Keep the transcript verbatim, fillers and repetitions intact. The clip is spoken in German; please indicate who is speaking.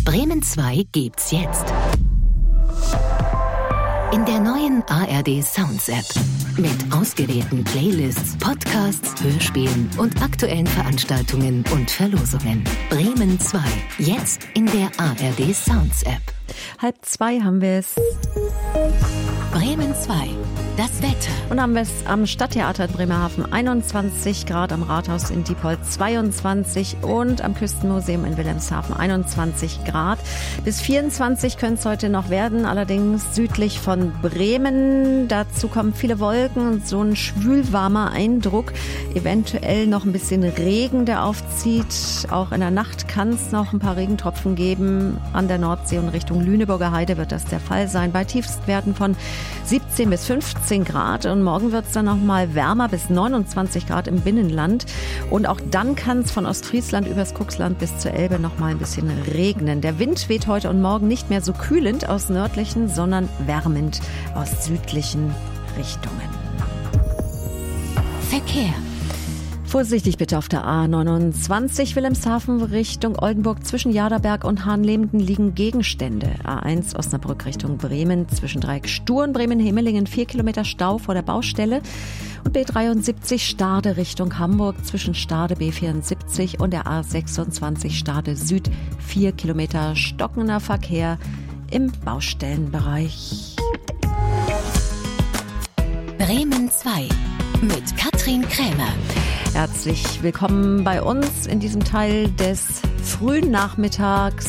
Speaker 1: Bremen zwei gibt's jetzt. In der neuen A R D Sounds App. Mit ausgewählten Playlists, Podcasts, Hörspielen und aktuellen Veranstaltungen und Verlosungen. Bremen zwei. Jetzt in der A R D Sounds App.
Speaker 2: Halb zwei haben wir es.
Speaker 1: Bremen zwei. Das Wetter.
Speaker 2: Und haben wir es am Stadttheater in Bremerhaven einundzwanzig Grad, am Rathaus in Diepholz zweiundzwanzig und am Küstenmuseum in Wilhelmshaven einundzwanzig Grad. Bis vierundzwanzig können es heute noch werden, allerdings südlich von Bremen. Dazu kommen viele Wolken und so ein schwülwarmer Eindruck. Eventuell noch ein bisschen Regen, der aufzieht. Auch in der Nacht kann es noch ein paar Regentropfen geben. An der Nordsee und Richtung Lüneburger Heide wird das der Fall sein. Bei Tiefstwerten von siebzehn bis fünfzehn Grad und morgen wird es dann noch mal wärmer bis neunundzwanzig Grad im Binnenland und auch dann kann es von Ostfriesland übers Kuxland bis zur Elbe noch mal ein bisschen regnen. Der Wind weht heute und morgen nicht mehr so kühlend aus nördlichen, sondern wärmend aus südlichen Richtungen.
Speaker 1: Verkehr.
Speaker 2: Vorsichtig bitte auf der A neunundzwanzig Wilhelmshaven Richtung Oldenburg. Zwischen Jaderberg und Hahnlemden liegen Gegenstände. A eins Osnabrück Richtung Bremen zwischen Dreieck Stur und Bremen-Hemelingen vier Kilometer Stau vor der Baustelle. Und B dreiundsiebzig Stade Richtung Hamburg zwischen Stade B vierundsiebzig und der A sechsundzwanzig Stade Süd vier Kilometer stockender Verkehr im Baustellenbereich.
Speaker 1: Bremen zwei mit Katrin Krämer.
Speaker 2: Herzlich willkommen bei uns in diesem Teil des frühen Nachmittags.